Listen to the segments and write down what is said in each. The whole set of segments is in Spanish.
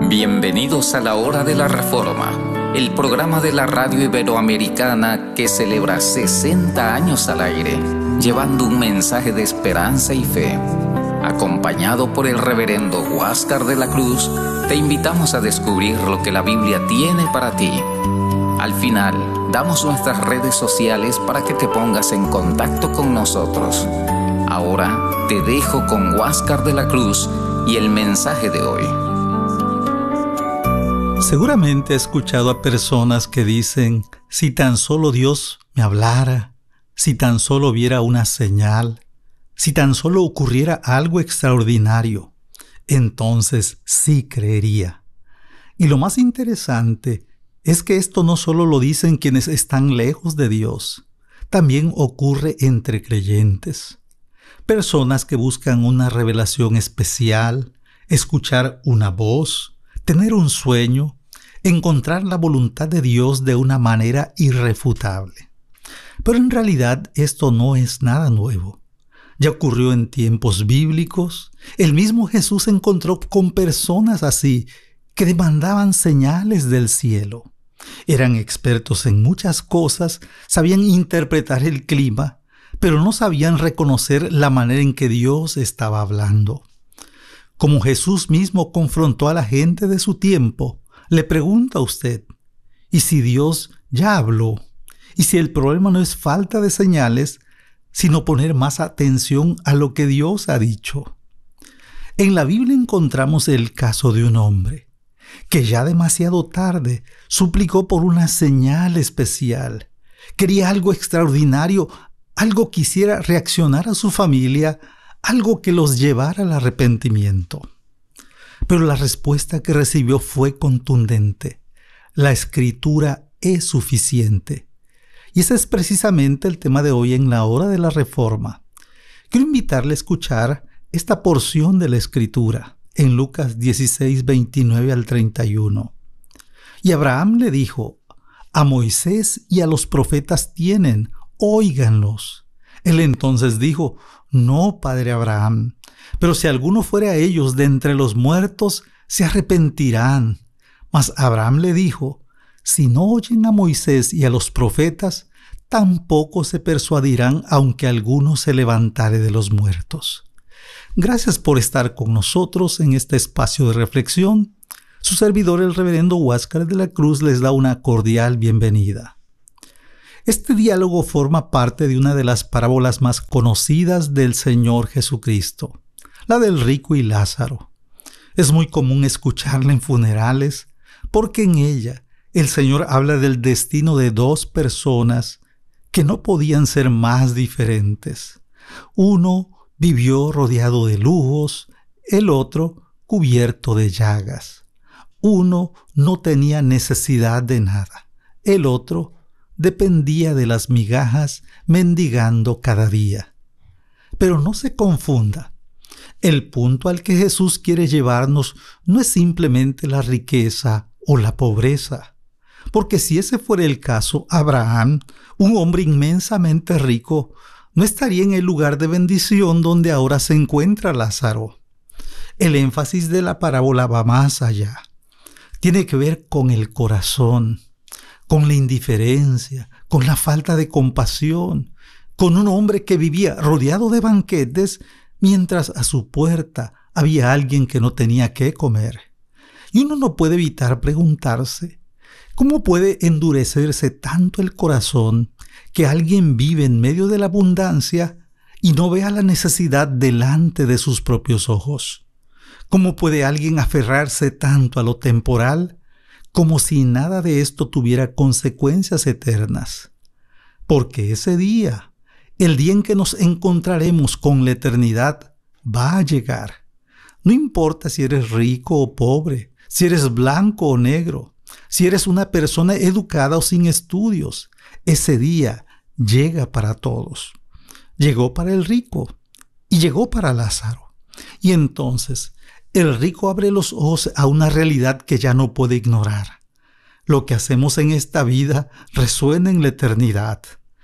Bienvenidos a la Hora de la Reforma, el programa de la radio iberoamericana que celebra 60 años al aire, llevando un mensaje de esperanza y fe. Acompañado por el reverendo Huáscar de la Cruz, te invitamos a descubrir lo que la Biblia tiene para ti. Al final, damos nuestras redes sociales para que te pongas en contacto con nosotros. Ahora, te dejo con Huáscar de la Cruz y el mensaje de hoy. Seguramente he escuchado a personas que dicen, si tan solo Dios me hablara, si tan solo viera una señal, si tan solo ocurriera algo extraordinario, entonces sí creería. Y lo más interesante es que esto no solo lo dicen quienes están lejos de Dios, también ocurre entre creyentes. Personas que buscan una revelación especial, escuchar una voz, tener un sueño, encontrar la voluntad de Dios de una manera irrefutable. Pero en realidad esto no es nada nuevo. Ya ocurrió en tiempos bíblicos. El mismo Jesús se encontró con personas así que demandaban señales del cielo. Eran expertos en muchas cosas, sabían interpretar el clima, pero no sabían reconocer la manera en que Dios estaba hablando. Como Jesús mismo confrontó a la gente de su tiempo, le pregunta a usted, ¿y si Dios ya habló? ¿Y si el problema no es falta de señales, sino poner más atención a lo que Dios ha dicho? En la Biblia encontramos el caso de un hombre que ya demasiado tarde suplicó por una señal especial. Quería algo extraordinario, algo que hiciera reaccionar a su familia, algo que los llevara al arrepentimiento. Pero la respuesta que recibió fue contundente. La Escritura es suficiente. Y ese es precisamente el tema de hoy en la Hora de la Reforma. Quiero invitarle a escuchar esta porción de la Escritura en Lucas 16, 29 al 31. Y Abraham le dijo, a Moisés y a los profetas tienen, óiganlos. Él entonces dijo, no, padre Abraham, pero si alguno fuere a ellos de entre los muertos, se arrepentirán. Mas Abraham le dijo, si no oyen a Moisés y a los profetas, tampoco se persuadirán aunque alguno se levantare de los muertos. Gracias por estar con nosotros en este espacio de reflexión. Su servidor, el reverendo Huáscar de la Cruz, les da una cordial bienvenida. Este diálogo forma parte de una de las parábolas más conocidas del Señor Jesucristo, la del rico y Lázaro. Es muy común escucharla en funerales, porque en ella el Señor habla del destino de dos personas que no podían ser más diferentes. Uno vivió rodeado de lujos, el otro cubierto de llagas. Uno no tenía necesidad de nada, el otro dependía de las migajas mendigando cada día. Pero no se confunda. El punto al que Jesús quiere llevarnos no es simplemente la riqueza o la pobreza. Porque si ese fuera el caso, Abraham, un hombre inmensamente rico, no estaría en el lugar de bendición donde ahora se encuentra Lázaro. El énfasis de la parábola va más allá. Tiene que ver con el corazón, con la indiferencia, con la falta de compasión, con un hombre que vivía rodeado de banquetes mientras a su puerta había alguien que no tenía qué comer. Y uno no puede evitar preguntarse, ¿cómo puede endurecerse tanto el corazón que alguien vive en medio de la abundancia y no vea la necesidad delante de sus propios ojos? ¿Cómo puede alguien aferrarse tanto a lo temporal como si nada de esto tuviera consecuencias eternas? Porque ese día, el día en que nos encontraremos con la eternidad, va a llegar. No importa si eres rico o pobre, si eres blanco o negro, si eres una persona educada o sin estudios, ese día llega para todos. Llegó para el rico y llegó para Lázaro. Y entonces, el rico abre los ojos a una realidad que ya no puede ignorar. Lo que hacemos en esta vida resuena en la eternidad.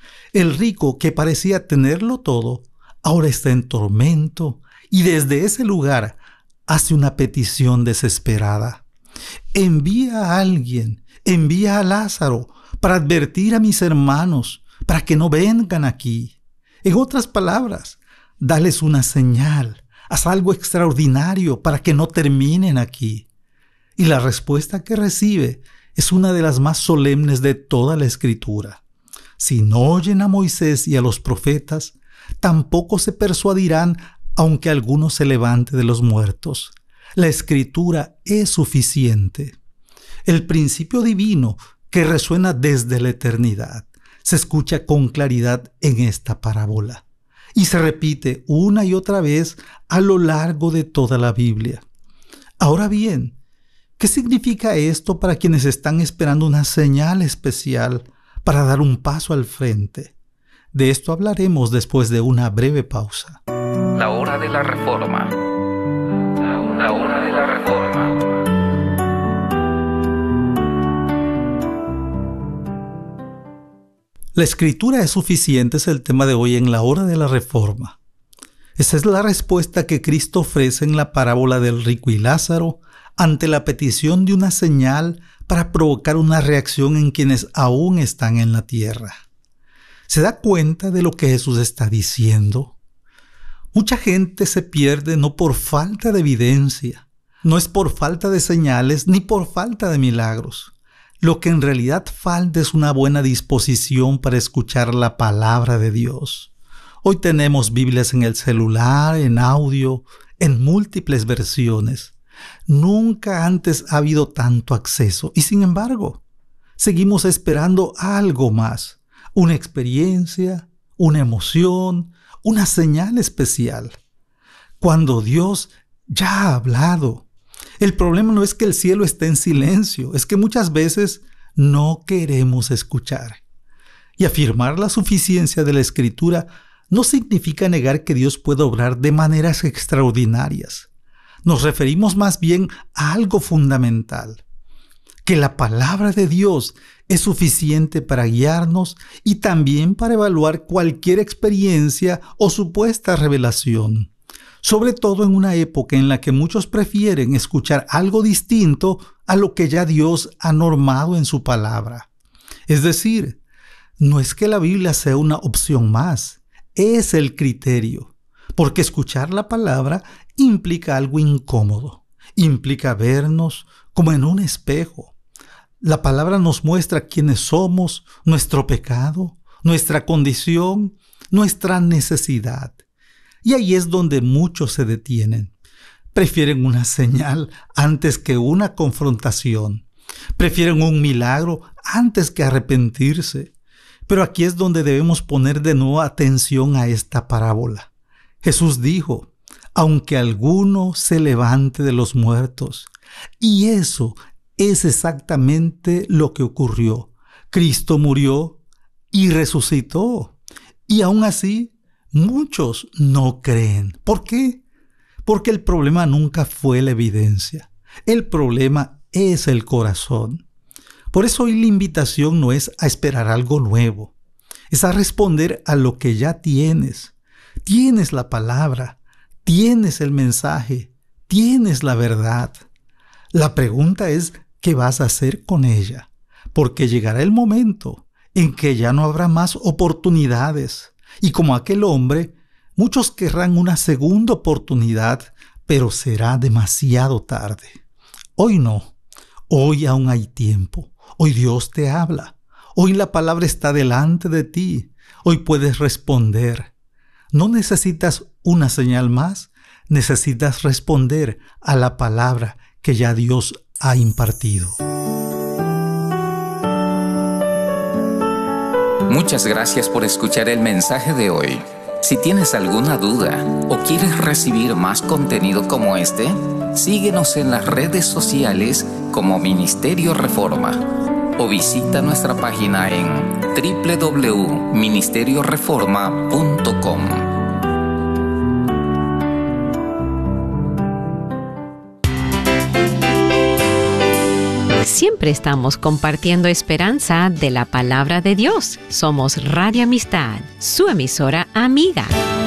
El rico, que parecía tenerlo todo, ahora está en tormento y desde ese lugar hace una petición desesperada. Envía a alguien, envía a Lázaro para advertir a mis hermanos, para que no vengan aquí. En otras palabras, dales una señal, haz algo extraordinario para que no terminen aquí. Y la respuesta que recibe es una de las más solemnes de toda la Escritura. Si no oyen a Moisés y a los profetas, tampoco se persuadirán, aunque alguno se levante de los muertos. La Escritura es suficiente. El principio divino que resuena desde la eternidad se escucha con claridad en esta parábola y se repite una y otra vez a lo largo de toda la Biblia. Ahora bien, ¿qué significa esto para quienes están esperando una señal especial para dar un paso al frente? De esto hablaremos después de una breve pausa. La hora de la reforma. La hora de la reforma. La Escritura es suficiente es el tema de hoy en la hora de la reforma. Esa es la respuesta que Cristo ofrece en la parábola del rico y Lázaro ante la petición de una señal para provocar una reacción en quienes aún están en la tierra. ¿Se da cuenta de lo que Jesús está diciendo? Mucha gente se pierde no por falta de evidencia, no es por falta de señales ni por falta de milagros. Lo que en realidad falta es una buena disposición para escuchar la palabra de Dios. Hoy tenemos Biblias en el celular, en audio, en múltiples versiones. Nunca antes ha habido tanto acceso y sin embargo, seguimos esperando algo más, una experiencia, una emoción, una señal especial. Cuando Dios ya ha hablado. El problema no es que el cielo esté en silencio, es que muchas veces no queremos escuchar. Y afirmar la suficiencia de la Escritura no significa negar que Dios puede obrar de maneras extraordinarias. Nos referimos más bien a algo fundamental, que la palabra de Dios es suficiente para guiarnos y también para evaluar cualquier experiencia o supuesta revelación. Sobre todo en una época en la que muchos prefieren escuchar algo distinto a lo que ya Dios ha normado en su palabra. Es decir, no es que la Biblia sea una opción más, es el criterio, porque escuchar la palabra implica algo incómodo, implica vernos como en un espejo. La palabra nos muestra quiénes somos, nuestro pecado, nuestra condición, nuestra necesidad. Y ahí es donde muchos se detienen. Prefieren una señal antes que una confrontación. Prefieren un milagro antes que arrepentirse. Pero aquí es donde debemos poner de nuevo atención a esta parábola. Jesús dijo, aunque alguno se levante de los muertos. Y eso es exactamente lo que ocurrió. Cristo murió y resucitó. Y aún así, muchos no creen. ¿Por qué? Porque el problema nunca fue la evidencia. El problema es el corazón. Por eso hoy la invitación no es a esperar algo nuevo. Es a responder a lo que ya tienes. Tienes la palabra, tienes el mensaje, tienes la verdad. La pregunta es, ¿qué vas a hacer con ella? Porque llegará el momento en que ya no habrá más oportunidades. Y como aquel hombre, muchos querrán una segunda oportunidad, pero será demasiado tarde. Hoy no. Hoy aún hay tiempo. Hoy Dios te habla. Hoy la palabra está delante de ti. Hoy puedes responder. No necesitas una señal más. Necesitas responder a la palabra que ya Dios ha impartido. Muchas gracias por escuchar el mensaje de hoy. Si tienes alguna duda o quieres recibir más contenido como este, síguenos en las redes sociales como Ministerio Reforma o visita nuestra página en www.ministerioreforma.com. Siempre estamos compartiendo esperanza de la palabra de Dios. Somos Radio Amistad, su emisora amiga.